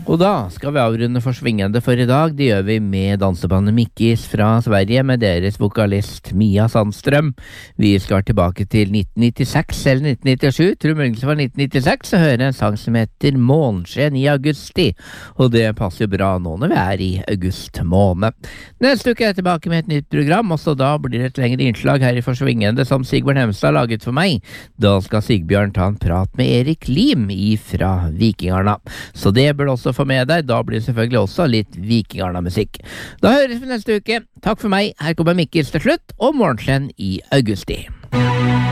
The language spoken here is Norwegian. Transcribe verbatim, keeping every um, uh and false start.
Og da skal vi avrunde Forsvingende for i dag. Det gjør vi med dansebandet Mikkis fra Sverige med deres vokalist Mia Sandstrøm. Vi skal tilbake til nitten nittiseks eller nitten nittisju, tror muligens det var nitten nittiseks, og høre en sang som heter Månskjen i augusti. Og det passer jo bra nå når vi er i august måned. Neste uke er jeg tilbake med et nytt program, og så da blir det et lengre innslag her i Forsvingende som Sigbjørn Hemstad har laget for meg. Da skal Sigbjørn ta en prat med Erik Lim fra Vikingarna. Så det bør også få med deg. Da blir det selvfølgelig også litt Vikingarna-musikk. Da høres vi neste uke. Takk for meg. Her kommer Mikkels til slutt, og Månskjen i augusti.